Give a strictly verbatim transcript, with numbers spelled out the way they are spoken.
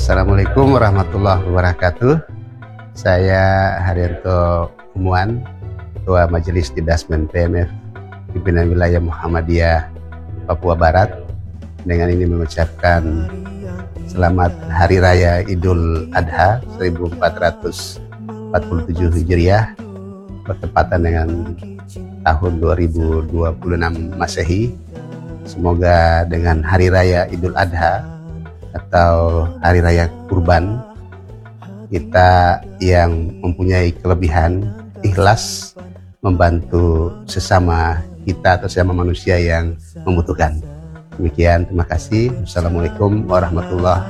Assalamualaikum warahmatullahi wabarakatuh. Saya Haryanto Umuan, Ketua Majelis Didasmen P M F Pimpinan Wilayah Muhammadiyah Papua Barat. Dengan ini mengucapkan selamat Hari Raya Idul Adha seribu empat ratus empat puluh tujuh Hijriah bertepatan dengan tahun dua ribu dua puluh enam Masehi. Semoga dengan Hari Raya Idul Adha atau Hari Raya Kurban, kita yang mempunyai kelebihan ikhlas membantu sesama kita atau sesama manusia yang membutuhkan. Demikian, terima kasih. Wassalamualaikum warahmatullahi wabarakatuh.